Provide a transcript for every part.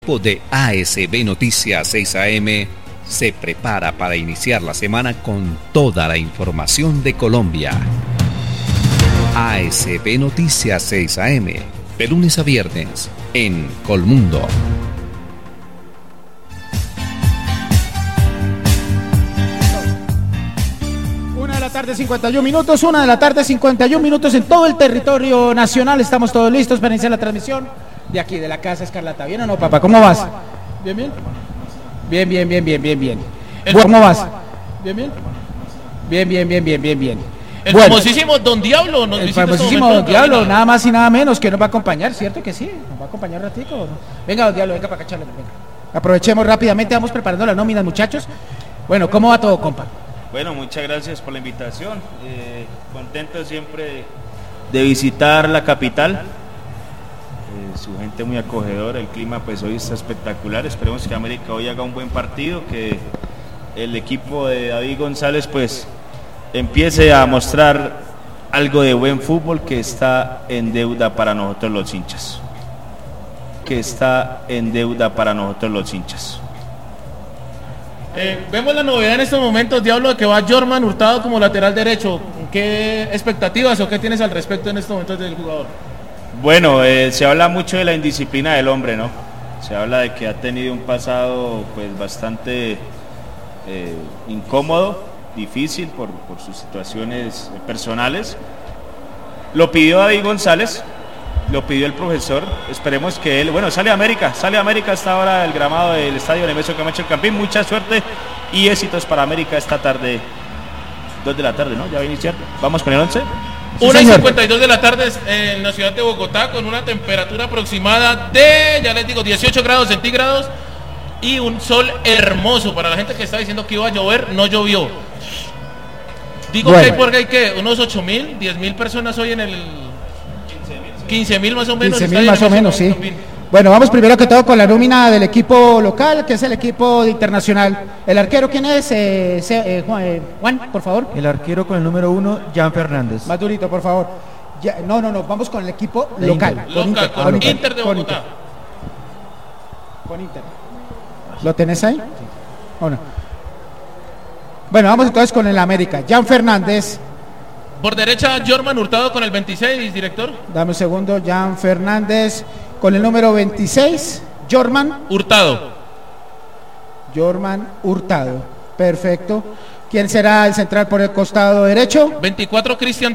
El equipo de ASB Noticias 6 AM se prepara para iniciar la semana con toda la información de Colombia. ASB Noticias 6 AM, de lunes a viernes, en Colmundo. Una de la tarde, 51 minutos en todo el territorio nacional. Estamos todos listos para iniciar la transmisión de aquí, de la Casa Escarlata. ¿Bien o no, papá? ¿Cómo vas? ¿Bien, bien? Bien. ¿Cómo vas? ¿Bien? Bien. El famosísimo Don Diablo nos visita. El famosísimo Don Diablo, nada más y nada menos, que nos va a acompañar, ¿cierto que sí? Nos va a acompañar un ratico, ¿no? Venga, Don Diablo, venga para acá, charla, venga. Aprovechemos rápidamente, vamos preparando la nómina, muchachos. Bueno, ¿cómo va todo, compa? Bueno, muchas gracias por la invitación. Contento siempre de visitar la capital. Su gente muy acogedora, el clima pues hoy está espectacular. Esperemos que América hoy haga un buen partido, que el equipo de David González pues empiece a mostrar algo de buen fútbol que está en deuda para nosotros los hinchas. Vemos la novedad en estos momentos, Diablo, de que va Jorman Hurtado como lateral derecho. ¿Qué expectativas o qué tienes al respecto en estos momentos del jugador? Bueno, se habla mucho de la indisciplina del hombre, ¿no? Se habla de que ha tenido un pasado pues bastante incómodo, difícil por sus situaciones personales. Lo pidió David González, lo pidió el profesor. Esperemos que él, sale a América hasta ahora el gramado del estadio Nemesio Camacho El Campín. Mucha suerte y éxitos para América esta tarde, 2 de la tarde, ¿no? Ya va a iniciar. Vamos con el 11. Sí, 1:52 de la tarde en la ciudad de Bogotá, con una temperatura aproximada de, ya les digo, 18 grados centígrados y un sol hermoso. Para la gente que está diciendo que iba a llover, no llovió. Digo bueno, que hay porque hay que unos 8.000, 10.000 personas hoy en el 15.000 más o menos. 15.000 más o menos, sí. Bueno, vamos primero que todo con la nómina del equipo local, que es el equipo de Internacional. ¿El arquero quién es? Juan, por favor. El arquero con el número 1, Jan Fernández. Más durito, por favor. No, vamos con el equipo local. Con Inter de Bogotá. Con Inter. ¿Lo tenés ahí? Sí. ¿O no? Bueno, vamos entonces con el América. Jan Fernández. Por derecha, Jorman Hurtado con el 26, director. Dame un segundo, Jan Fernández. Con el número 26, Jorman Hurtado. Perfecto. ¿Quién será el central por el costado derecho? 24, Cristian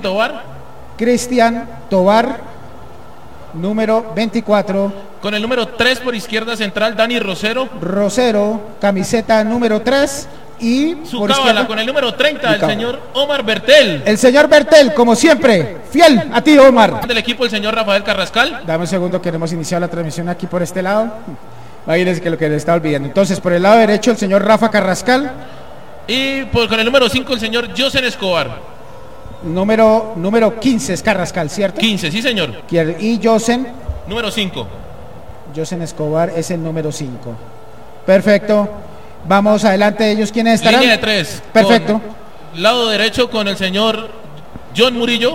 Tobar, número 24. Con el número 3 por izquierda central, Dani Rosero, camiseta número 3. Y su cábala con el número 30, el señor Omar Bertel. El señor Bertel, como siempre, fiel a ti, Omar. Del equipo, el señor Rafael Carrascal. Dame un segundo, que hemos iniciado la transmisión aquí por este lado. Imagínense que lo que le estaba olvidando. Entonces, por el lado derecho, el señor Rafa Carrascal. Y con el número 5, el señor Josen Escobar. Número 15 es Carrascal, ¿cierto? 15, sí, señor. Y Josen. Número 5. Josen Escobar es el número 5. Perfecto. Vamos adelante, ellos quiénes estarán. Línea de 3. Perfecto. Lado derecho con el señor John Murillo.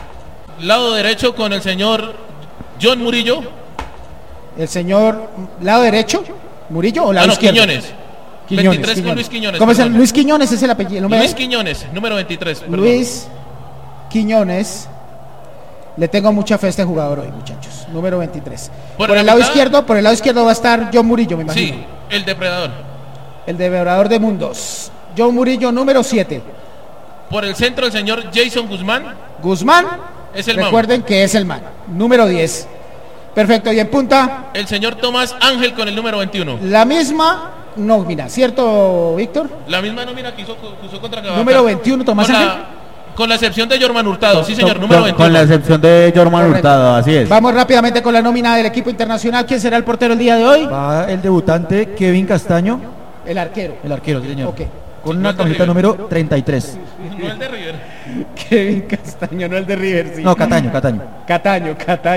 El señor lado derecho, Murillo o lado izquierdo. Quiñones. 23 con Luis Quiñones. ¿Cómo es el Luis Quiñones? Es el apellido. Luis Quiñones, número 23. Perdón. Luis Quiñones. Le tengo mucha fe a este jugador hoy, muchachos. Número 23. Por el lado izquierdo va a estar John Murillo, me imagino. Sí, el depredador. El devorador de mundos. John Murillo, número 7. Por el centro, el señor Jason Guzmán. Es el recuerden que es el man. Número 10. Perfecto. Y en punta, el señor Tomás Ángel con el número 21. La misma nómina, ¿cierto, Víctor? La misma nómina que usó contra Cavacá. Número 21, Tomás Ángel. Con la excepción de Jorman Hurtado, sí señor, número 21. Con la excepción de Jorman Hurtado, así es. Vamos rápidamente con la nómina del equipo internacional. ¿Quién será el portero el día de hoy? Va el debutante Kevin Castaño. El arquero, sí señor. Okay. Con una camiseta número 33. No el de River. Kevin Castaño, no el de River, sí. No, Cataño. Cataño.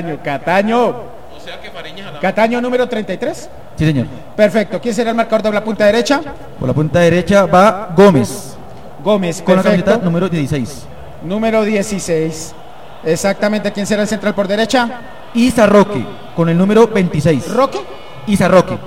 O sea que Fariñas. Cataño, número 33. Sí señor. Perfecto. ¿Quién será el marcador de la punta derecha? Por la punta derecha va Gómez. Con la camiseta número 16. Número 16. Exactamente. ¿Quién será el central por derecha? Isa Roque, con el número 26. ¿Roque? Isa Roque.